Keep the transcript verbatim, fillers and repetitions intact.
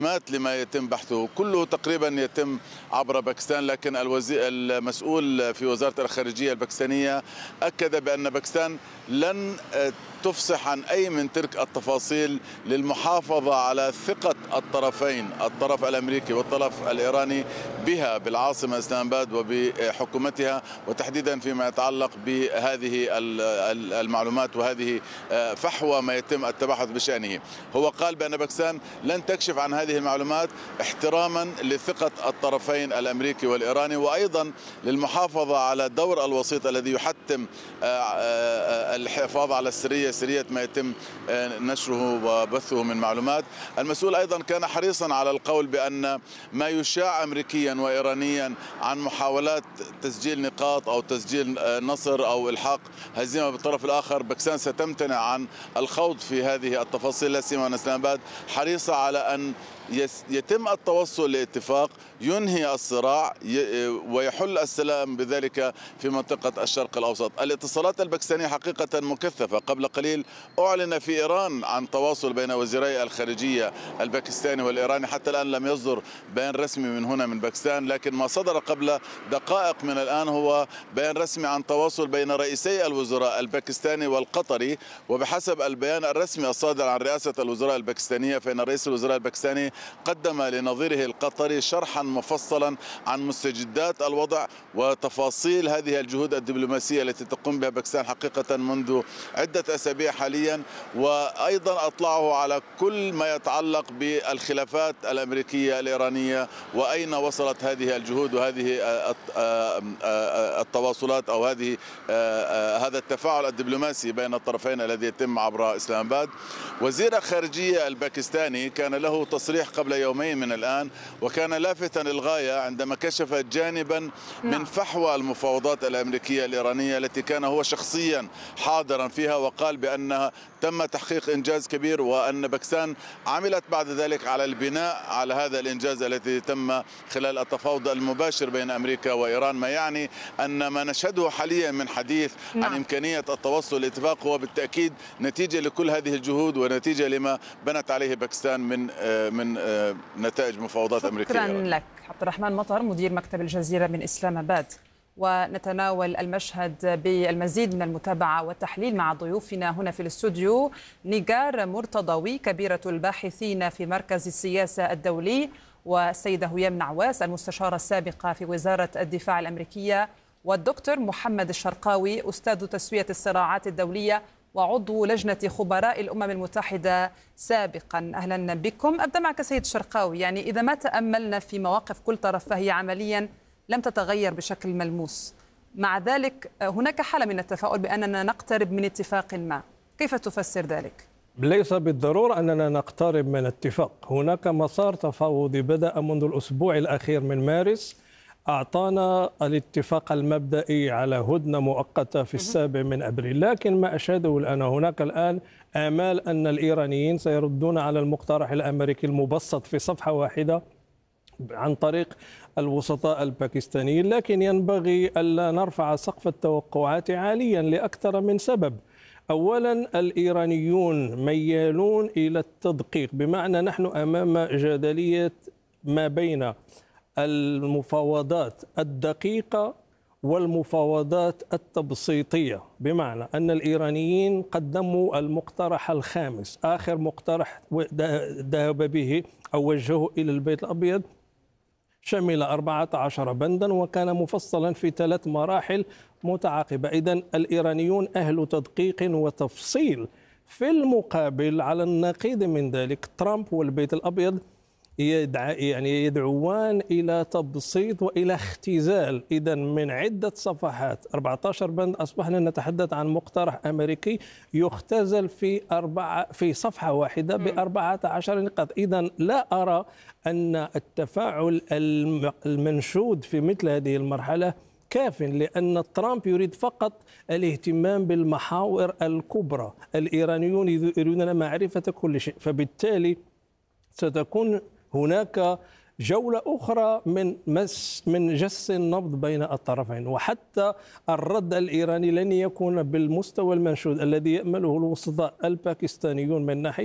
مات لما يتم بحثه كله تقريبا يتم عبر باكستان، لكن الوزير المسؤول في وزارة الخارجية الباكستانية أكد بأن باكستان لن تفصح عن أي من تلك التفاصيل للمحافظة على ثقة الطرفين، الطرف الأمريكي والطرف الإيراني بها بالعاصمة إسلام آباد وبحكومتها، وتحديدا فيما يتعلق بهذه المعلومات وهذه فحوى ما يتم التباحث بشأنه. هو قال بأن باكستان لن تكشف عن هذه المعلومات احتراما لثقة الطرفين الأمريكي والإيراني، وأيضا للمحافظة على دور الوسيط الذي يحتم الحفاظ على السرية سرية ما يتم نشره وبثه من معلومات. المسؤول أيضا كان حريصا على القول بأن ما يشاع أمريكيا وإيرانيا عن محاولات تسجيل نقاط أو تسجيل نصر أو إلحاق هزيمة بالطرف الآخر، باكستان ستمتنع عن الخوض في هذه التفاصيل، لا سيما أن إسلام آباد حريصة على أن يتم التوصل لاتفاق ينهي الصراع ويحل السلام بذلك في منطقة الشرق الأوسط. الاتصالات الباكستانية حقيقة مكثفة. قبل قليل أعلن في إيران عن تواصل بين وزيري الخارجية الباكستاني والإيراني، حتى الآن لم يصدر بيان رسمي من هنا من باكستان، لكن ما صدر قبل دقائق من الآن هو بيان رسمي عن تواصل بين رئيسي الوزراء الباكستاني والقطري. وبحسب البيان الرسمي الصادر عن رئاسة الوزراء الباكستانية فإن رئيس الوزراء الباكستاني قدم لنظيره القطري شرحا مفصلا عن مستجدات الوضع وتفاصيل هذه الجهود الدبلوماسية التي تقوم بها باكستان حقيقة منذ عدة أسابيع حاليا، وأيضا أطلعه على كل ما يتعلق بالخلافات الأمريكية الإيرانية وأين وصلت هذه الجهود وهذه التواصلات أو هذه هذا التفاعل الدبلوماسي بين الطرفين الذي يتم عبر إسلام آباد. وزير الخارجية الباكستاني كان له تصريح قبل يومين من الآن، وكان لافتا للغاية عندما كشف جانبا من فحوى المفاوضات الأمريكية الإيرانية التي كان هو شخصيا حاضرا فيها، وقال بأنها تم تحقيق إنجاز كبير وأن باكستان عملت بعد ذلك على البناء على هذا الإنجاز الذي تم خلال التفاوض المباشر بين أمريكا وإيران، ما يعني أن ما نشهده حاليا من حديث عن نعم. إمكانية التوصل لاتفاق هو بالتأكيد نتيجة لكل هذه الجهود ونتيجة لما بنت عليه باكستان من من نتائج مفاوضات أمريكية. شكرا لك عبد الرحمن مطر مدير مكتب الجزيرة من إسلام آباد. ونتناول المشهد بالمزيد من المتابعة والتحليل مع ضيوفنا هنا في الاستوديو. نيجار مرتضوي كبيرة الباحثين في مركز السياسة الدولي، والسيدة هيام نعواس المستشارة السابقة في وزارة الدفاع الأمريكية، والدكتور محمد الشرقاوي أستاذ تسوية الصراعات الدولية وعضو لجنة خبراء الأمم المتحدة سابقا. أهلا بكم. أبدأ معك سيد الشرقاوي، يعني إذا ما تأملنا في مواقف كل طرف فهي عمليا لم تتغير بشكل ملموس، مع ذلك هناك حالة من التفاؤل بأننا نقترب من اتفاق ما، كيف تفسر ذلك؟ ليس بالضرورة أننا نقترب من اتفاق. هناك مسار تفاوضي بدأ منذ الأسبوع الأخير من مارس، أعطانا الاتفاق المبدئي على هدنة مؤقتة في السابع من أبريل، لكن ما أشهده الآن هناك الآن آمال أن الإيرانيين سيردون على المقترح الأمريكي المبسط في صفحة واحدة عن طريق الوسطاء الباكستانيين، لكن ينبغي ألا نرفع سقف التوقعات عاليا لأكثر من سبب. أولا، الإيرانيون ميالون إلى التدقيق، بمعنى نحن أمام جدلية ما بين المفاوضات الدقيقة والمفاوضات التبسيطية، بمعنى أن الإيرانيين قدموا المقترح الخامس، آخر مقترح ذهب به أو وجهه إلى البيت الأبيض، شمل أربعة عشر بندا وكان مفصلا في ثلاث مراحل متعاقبة. إذن الإيرانيون أهل تدقيق وتفصيل. في المقابل على النقيض من ذلك ترامب والبيت الأبيض يدعى يعني يدعوان إلى تبسيط وإلى اختزال. إذا من عدة صفحات أربعة عشر بند أصبحنا نتحدث عن مقترح أمريكي يختزل في أربعة في صفحة واحدة بأربعة عشر نقاط. إذا لا أرى أن التفاعل المنشود في مثل هذه المرحلة كاف، لأن ترامب يريد فقط الاهتمام بالمحاور الكبرى، الإيرانيون يريدون معرفة كل شيء، فبالتالي ستكون هناك جولة أخرى من مس من جس النبض بين الطرفين، وحتى الرد الإيراني لن يكون بالمستوى المنشود الذي يأمله الوسطاء الباكستانيون من ناحية